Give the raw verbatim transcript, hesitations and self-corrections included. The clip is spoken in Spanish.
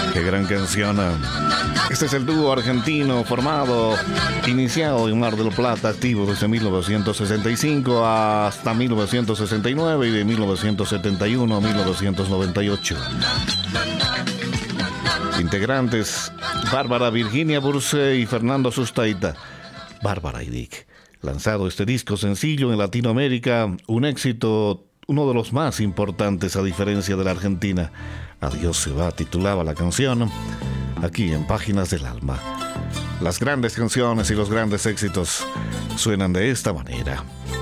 Qué gran canción. Este es el dúo argentino formado, iniciado en Mar del Plata, activo desde mil novecientos sesenta y cinco hasta mil novecientos sesenta y nueve y de mil novecientos setenta y uno a mil novecientos noventa y ocho. Integrantes: Bárbara Virginia Burce y Fernando Sustaita. Bárbara y Dick. Lanzado este disco sencillo en Latinoamérica, un éxito, uno de los más importantes a diferencia de la Argentina. Adiós se va, titulaba la canción, aquí en Páginas del Alma. Las grandes canciones y los grandes éxitos suenan de esta manera.